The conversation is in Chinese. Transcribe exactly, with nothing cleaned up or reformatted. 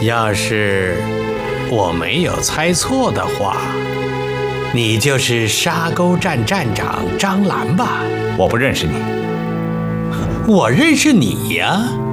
要是我没有猜错的话，你就是沙沟站站长张兰吧？ 我不认识你。 我认识你呀。